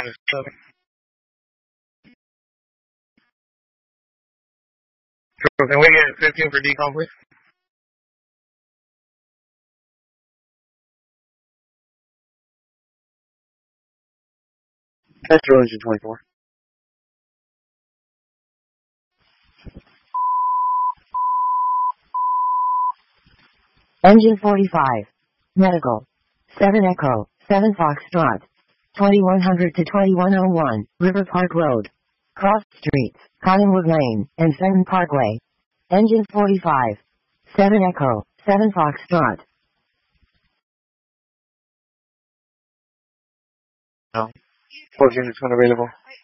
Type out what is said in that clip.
Can we get 15 for decom, please? Astro Engine 24. Engine 45. Medical. 7 Echo, 7 Foxtrot. 2100 to 2101, River Park Road. Cross Streets, Cottonwood Lane, and Fenton Parkway. Engine 45. 7 Echo, 7 Foxtrot. No. 4 units unavailable.